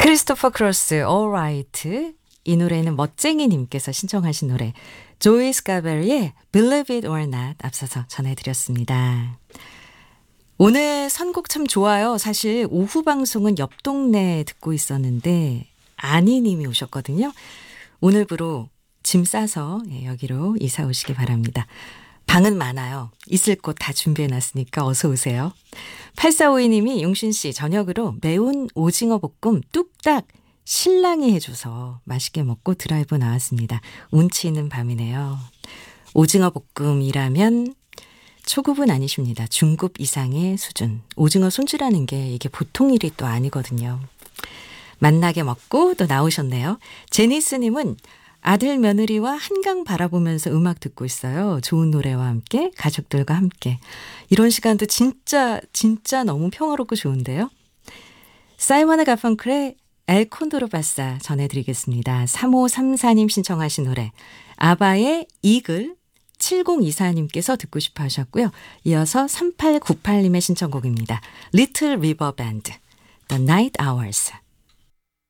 크리스토퍼 크로스, Alright. 이 노래는 멋쟁이님께서 신청하신 노래 조이 스카베리의 Believe It or Not 앞서서 전해드렸습니다. 오늘 선곡 참 좋아요. 사실 오후 방송은 옆 동네에 듣고 있었는데 아니님이 오셨거든요. 오늘부로 짐 싸서 여기로 이사 오시기 바랍니다. 방은 많아요. 있을 곳 다 준비해놨으니까 어서 오세요. 8452님이 용신씨 저녁으로 매운 오징어 볶음 뚝딱 신랑이 해줘서 맛있게 먹고 드라이브 나왔습니다. 운치 있는 밤이네요. 오징어 볶음이라면 초급은 아니십니다. 중급 이상의 수준. 오징어 손질하는 게 이게 보통 일이 또 아니거든요. 맛나게 먹고 또 나오셨네요. 제니스님은 아들 며느리와 한강 바라보면서 음악 듣고 있어요. 좋은 노래와 함께 가족들과 함께. 이런 시간도 진짜 너무 평화롭고 좋은데요. 사이먼 가펑클의 엘 콘도르 바사 전해드리겠습니다. 3534님 신청하신 노래 아바의 이글 7024님께서 듣고 싶어 하셨고요. 이어서 3898님의 신청곡입니다. Little River Band, The Night Hours.